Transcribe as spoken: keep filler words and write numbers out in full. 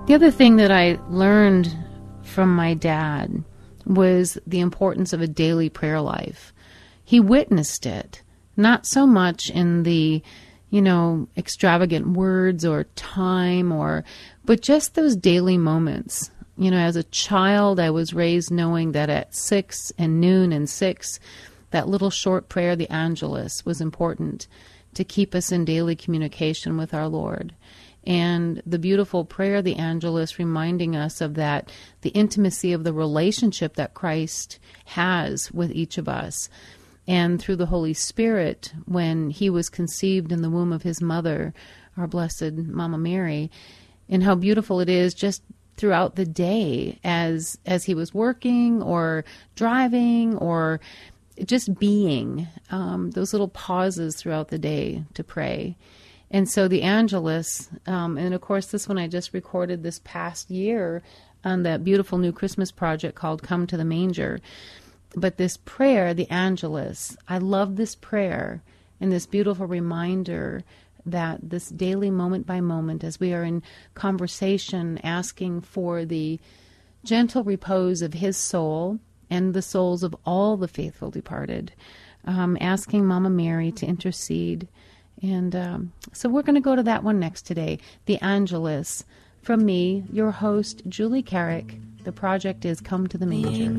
The other thing that I learned from my dad was the importance of a daily prayer life. He witnessed it, not so much in the, you know, extravagant words or time or, but just those daily moments. You know, as a child, I was raised knowing that at six and noon and six, that little short prayer, the Angelus, was important to keep us in daily communication with our Lord. And the beautiful prayer, the Angelus, reminding us of that, the intimacy of the relationship that Christ has with each of us. And through the Holy Spirit, when he was conceived in the womb of his mother, our blessed Mama Mary, and how beautiful it is just throughout the day as as he was working or driving or just being, um, those little pauses throughout the day to pray. And so the Angelus, um, and of course this one I just recorded this past year on that beautiful new Christmas project called Come to the Manger. But this prayer, the Angelus, I love this prayer and this beautiful reminder that this daily moment by moment, as we are in conversation asking for the gentle repose of his soul and the souls of all the faithful departed, um, asking Mama Mary to intercede. And um, so we're going to go to that one next today, the Angelus. From me, your host, Julie Carrick. The project is Come to the Manger.